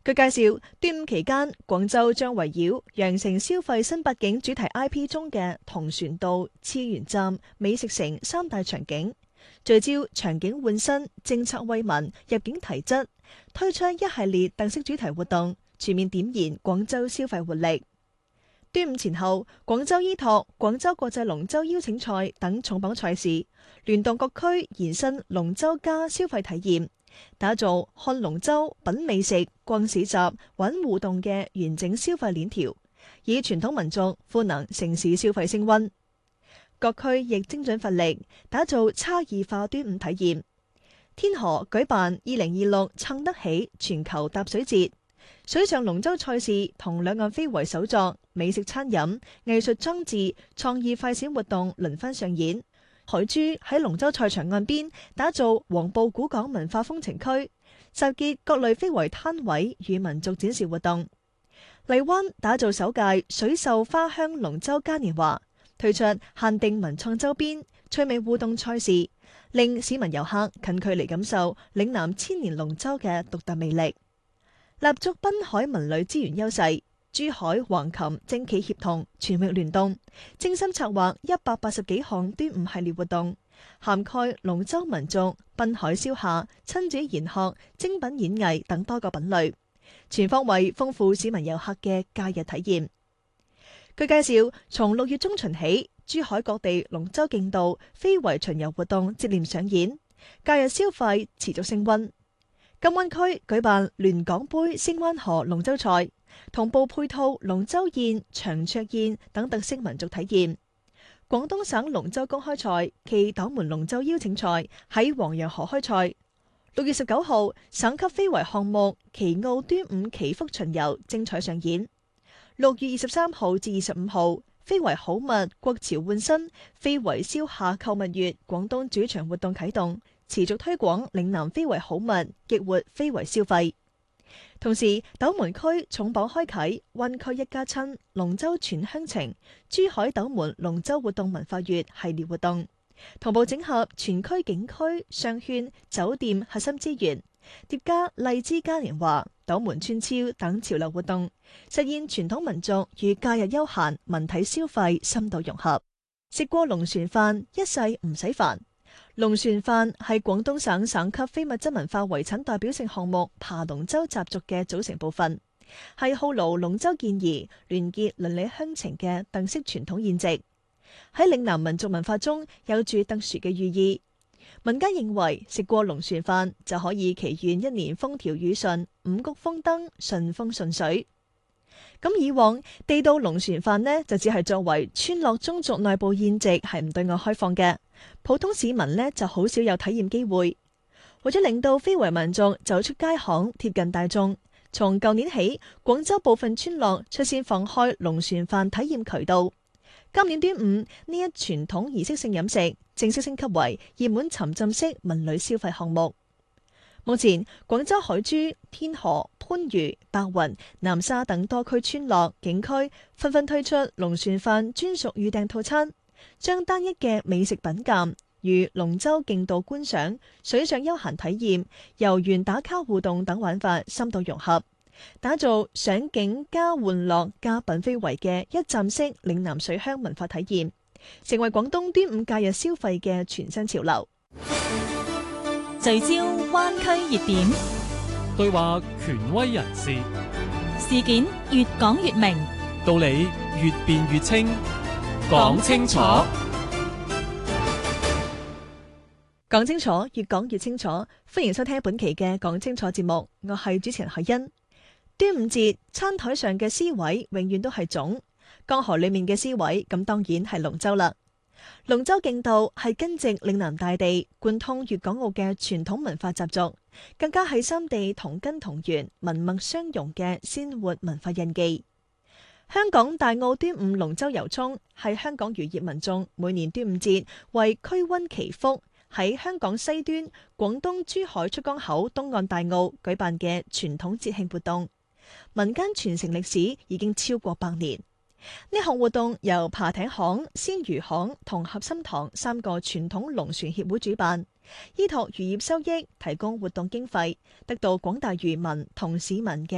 佢介紹，端午期間，廣州將圍繞羊城消費新八景主題 IP 中嘅同船渡、次元站、美食城三大場景，聚焦場景換新、政策惠民、入境提質，推出一系列特色主題活動，全面點燃廣州消費活力。端午前後，廣州依託廣州國際龍舟邀請賽等重磅賽事，聯動各區延伸龍舟加消費體驗，打造看龍舟、品美食、逛市集、玩互動嘅完整消費鏈條，以傳統民族賦能城市消費升溫。各區亦精準發力，打造差異化端午體驗。天河舉辦2026撐得起全球踏水節，水上龍舟賽事同兩岸非遺手作、美食餐飲、藝術裝置、創意快閃活動輪番上演。海珠喺龍舟賽場岸邊打造黃埔古港文化風情區，集結各類非遺攤位與民族展示活動。荔灣打造首屆水秀花香龍舟嘉年華，推出限定文創周邊、趣味互動賽事，令市民遊客近距離感受嶺南千年龍舟嘅獨特魅力。立足濱海文旅資源優勢，珠海橫琴政企協同全域聯動，精心策劃180幾項端午系列活動，涵蓋龍舟民族、濱海消夏、親子研學、精品演藝等多個品類，全方位豐富市民遊客嘅假日體驗。據介紹，從6月中旬起，珠海各地龍舟競渡、非遺巡遊活動接連上演，假日消費持續升溫。金灣區舉辦聯港杯星灣河龍舟賽，同步配套龍舟宴、長桌宴等特色民族體驗。廣東省龍舟公開賽暨斗門龍舟邀請賽喺黃楊河開賽。6月19號，省級非遺項目旗澳端午祈福巡遊精彩上演。6月23號至25號，非遺好物國潮換新、非遺消夏購物月廣東主場活動啟動，持續推廣嶺南非遺好物，激活非遺消費。同時，斗門區重磅開啟灣區一家親龍舟傳鄉情、珠海斗門龍舟活動文化月系列活動，同步整合全區景區、商圈、酒店核心資源，疊加荔枝嘉年華、斗門村超等潮流活動，實現傳統民族與假日休閒文體消費深度融合。食過龍船飯，一世唔使煩。龍船飯係廣東省省級非物質文化遺產代表性項目爬龍舟習俗嘅組成部分，係號勞龍舟健兒、聯結鄰里鄉情嘅特色傳統宴席，喺嶺南民族文化中有住特殊嘅寓意。民間認為食過龍船飯就可以祈願一年風調雨順、五穀豐登、順風順水。咁以往地道龍船飯呢，就只係作為村落宗族內部宴席，係唔對外開放嘅。普通市民呢，就好少有體驗機會。為咗令到非遺民族走出街巷，貼近大眾，從舊年起，廣州部分村落率先放開龍船飯體驗渠道。今年端午呢一傳統儀式性飲食正式升級為熱門沉浸式文旅消費項目。目前，廣州海珠、天河、番禺、白雲、南沙等多區村落景區紛紛推出龍船飯專屬預訂套餐，將單一嘅美食品鑑與龍舟競渡觀賞、水上休閒體驗、遊園打卡互動等玩法深度融合，打造賞景加玩樂加品非遺嘅一站式嶺南水鄉文化體驗，成為廣東端午假日消費嘅全新潮流。 聚焦灣區熱點， 對話權威人士， 事件越講越明， 道理越辯越清，講清楚。 講清楚，越講越清楚。歡迎收聽本期嘅講清楚節目，我係主持人海欣。端午節餐台上嘅詩位永遠都係粽，江河裏面嘅詩位咁當然係龍舟啦。龍舟競渡係根植嶺南大地、貫通粵港澳嘅傳統文化習俗，更加係三地同根同源、文脈相融嘅鮮活文化印記。香港大澳端午龍舟遊涌係香港漁業民眾每年端午節為驅瘟祈福，喺香港西端廣東珠海出江口東岸大澳舉辦嘅傳統節慶活動，民間傳承歷史已經超過100年。呢項活動由爬艇行、鮮魚行同合心堂3個傳統龍船協會主辦，依託漁業收益提供活動經費，得到廣大漁民同市民嘅